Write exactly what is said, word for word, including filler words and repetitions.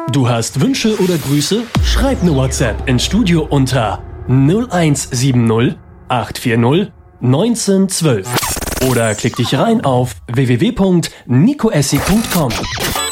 Du hast Wünsche oder Grüße? Schreib eine WhatsApp ins Studio unter null eins sieben null acht vier null eins neun ein zwei oder klick dich rein auf w w w punkt nico essi punkt com.